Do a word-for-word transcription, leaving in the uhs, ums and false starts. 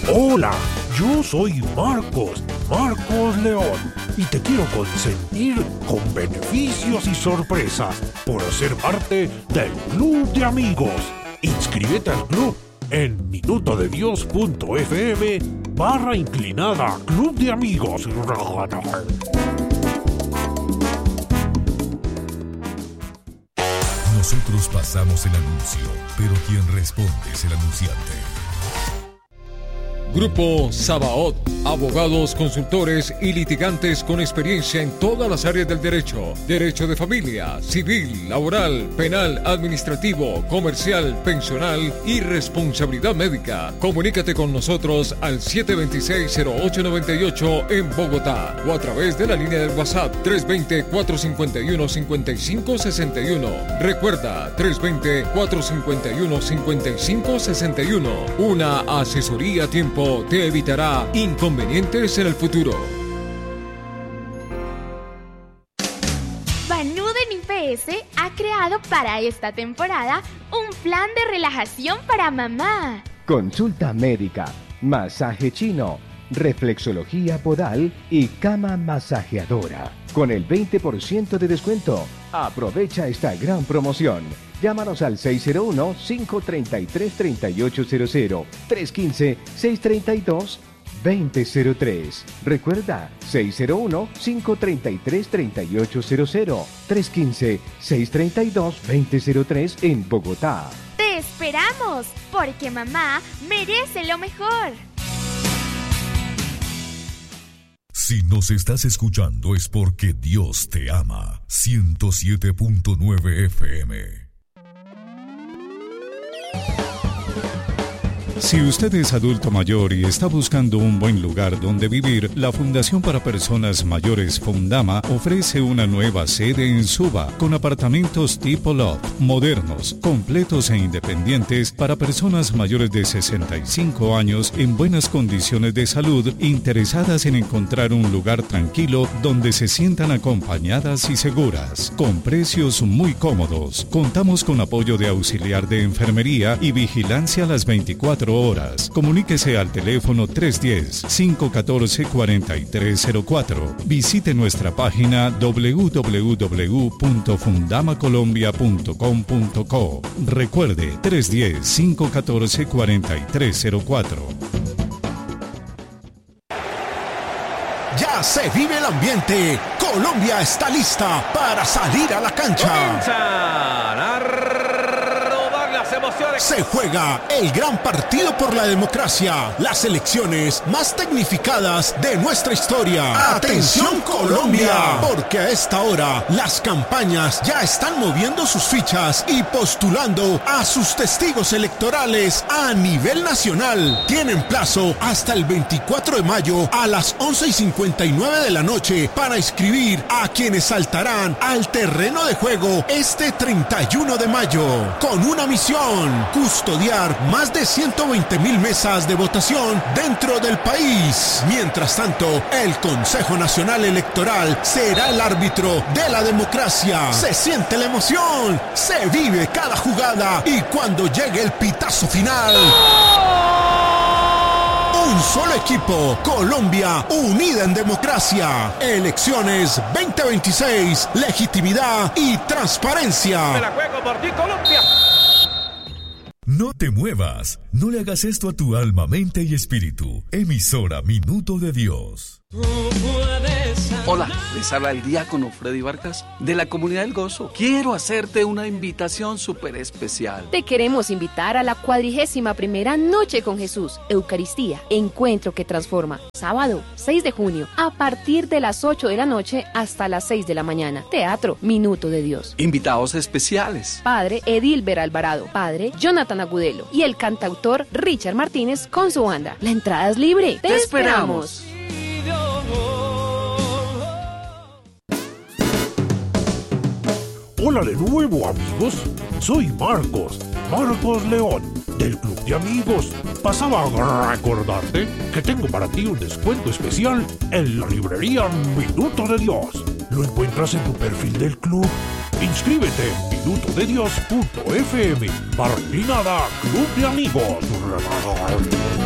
Hola, yo soy Marcos, Marcos León, y te quiero consentir con beneficios y sorpresas por ser parte del Club de Amigos. Inscríbete al club en minutodedios.fm barra inclinada Club de Amigos. Nosotros pasamos el anuncio, pero quien responde es el anunciante. Grupo Sabaot, abogados, consultores y litigantes con experiencia en todas las áreas del derecho. Derecho de familia, civil, laboral, penal, administrativo, comercial, pensional y responsabilidad médica. Comunícate con nosotros al siete dos seis, cero ocho nueve ocho en Bogotá o a través de la línea del WhatsApp tres dos cero, cuatro cinco uno, cinco cinco seis uno. Recuerda, tres dos cero, cuatro cinco uno, cinco cinco seis uno. Una asesoría a tiempo te evitará inconvenientes en el futuro. Banuden I P S ha creado para esta temporada un plan de relajación para mamá. Consulta médica, masaje chino, reflexología podal y cama masajeadora. Con el veinte por ciento de descuento. Aprovecha esta gran promoción. Llámanos al seis cero uno, cinco tres tres, tres ocho cero cero, tres uno cinco, seis tres dos, dos cero cero tres. Recuerda, seis cero uno, cinco tres tres, tres ocho cero cero, tres uno cinco, seis tres dos, dos cero cero tres en Bogotá. ¡Te esperamos! Porque mamá merece lo mejor. Si nos estás escuchando es porque Dios te ama. ciento siete punto nueve F M. Si usted es adulto mayor y está buscando un buen lugar donde vivir, la Fundación para Personas Mayores Fundama ofrece una nueva sede en Suba con apartamentos tipo loft, modernos, completos e independientes para personas mayores de sesenta y cinco años en buenas condiciones de salud, interesadas en encontrar un lugar tranquilo donde se sientan acompañadas y seguras, con precios muy cómodos. Contamos con apoyo de auxiliar de enfermería y vigilancia a las veinticuatro horas. Comuníquese al teléfono tres uno cero, cinco uno cuatro, cuatro tres cero cuatro. Visite nuestra página doble u doble u doble u punto fundama colombia punto com punto co. Recuerde, tres uno cero, cinco uno cuatro, cuatro tres cero cuatro. Ya se vive el ambiente. Colombia está lista para salir a la cancha. Emociones. Se juega el gran partido por la democracia, las elecciones más tecnificadas de nuestra historia. ¡Atención Colombia! Porque a esta hora las campañas ya están moviendo sus fichas y postulando a sus testigos electorales a nivel nacional. Tienen plazo hasta el veinticuatro de mayo a las once y cincuenta y nueve de la noche para inscribir a quienes saltarán al terreno de juego este treinta y uno de mayo con una misión: custodiar más de ciento veinte mil mesas de votación dentro del país. Mientras tanto, el Consejo Nacional Electoral será el árbitro de la democracia. Se siente la emoción, se vive cada jugada y cuando llegue el pitazo final, un solo equipo, Colombia unida en democracia. Elecciones veinte veintiséis, legitimidad y transparencia. Me la juego por ti, Colombia. No te muevas, no le hagas esto a tu alma, mente y espíritu. Emisora Minuto de Dios. Hola, les habla el diácono Freddy Vargas de la Comunidad del Gozo. Quiero hacerte una invitación súper especial. Te queremos invitar a la cuadragésima primera Noche con Jesús, Eucaristía, Encuentro que Transforma. Sábado, seis de junio, a partir de las ocho de la noche hasta las seis de la mañana. Teatro Minuto de Dios. Invitados especiales: Padre Edilber Alvarado, Padre Jonathan Agudelo y el cantautor Richard Martínez con su banda. La entrada es libre. Te, Te esperamos. esperamos. Hola de nuevo, amigos. Soy Marcos, Marcos León, del Club de Amigos. Pasaba a recordarte que tengo para ti un descuento especial en la librería Minuto de Dios. Lo encuentras en tu perfil del club. Inscríbete en minutodedios punto f m barra inclinada Club de Amigos.